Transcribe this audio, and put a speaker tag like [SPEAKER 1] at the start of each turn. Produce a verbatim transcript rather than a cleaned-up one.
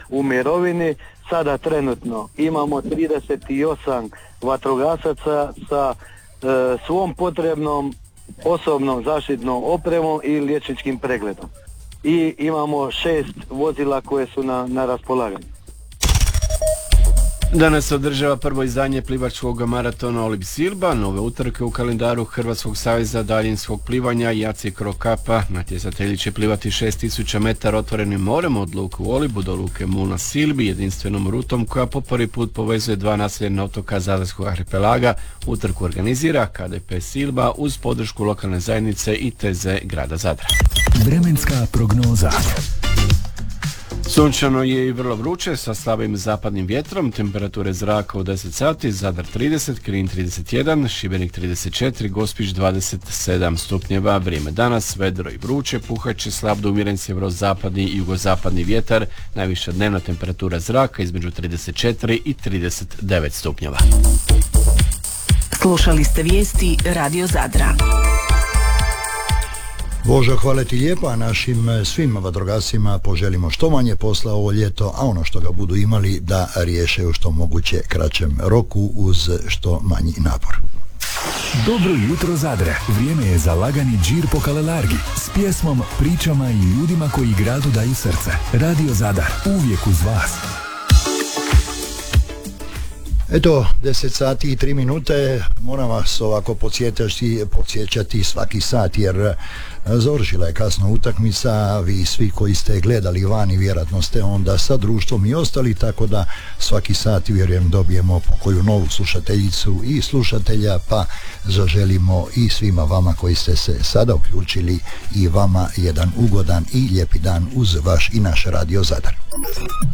[SPEAKER 1] u mirovini. Sada trenutno imamo trideset osam vatrogasaca sa e, svom potrebnom osobnom zaštitnom opremom i liječničkim pregledom. I imamo šest vozila koje su na, na raspolaganju.
[SPEAKER 2] Danas se održava prvo izdanje plivačkog maratona Olib Silba, nove utrke u kalendaru Hrvatskog saveza daljinskog plivanja Jaci Krokapa. Natjecatelji će plivati šest tisuća metara otvorenim morem od luke u Olibu do luke Mul na Silbi, jedinstvenom rutom koja po prvi put povezuje dva naseljena otoka Zadarskog arhipelaga. Utrku organizira K D P Silba uz podršku lokalne zajednice i T Z grada Zadra.
[SPEAKER 3] Vremenska prognoza.
[SPEAKER 2] Sunčano je i vrlo vruće sa slabim zapadnim vjetrom, temperature zraka u deset sati, Zadar trideset, Knin trideset jedan, Šibenik trideset četiri, Gospić dvadeset sedam stupnjeva. Vrijeme danas vedro i vruće, puhat će slab do umjeren sjeverozapadni i jugozapadni vjetar, najviša dnevna temperatura zraka između trideset četiri i trideset devet stupnjeva.
[SPEAKER 4] Slušali ste vijesti Radio Zadra.
[SPEAKER 5] Božo, hvala ti lijepo, a našim svim vatrogascima poželimo što manje posla ovo ljeto, a ono što ga budu imali da riješe u što moguće kraćem roku uz što manji napor.
[SPEAKER 3] Dobro jutro Zadre, vrijeme je za lagani džir po Kalelargi s pjesmom, pričama i ljudima koji gradu daju srce. Radio Zadar, uvijek uz vas.
[SPEAKER 5] Eto, deset sati i tri minute, moram vas ovako podsjećati, podsjećati svaki sat, jer završila je kasno utakmica, vi svi koji ste gledali vani vjerojatno ste onda sa društvom i ostali, tako da svaki sat vjerujem dobijemo koju novu slušateljicu i slušatelja, pa zaželimo i svima vama koji ste se sada uključili i vama jedan ugodan i lijepi dan uz vaš i naš Radio Zadar.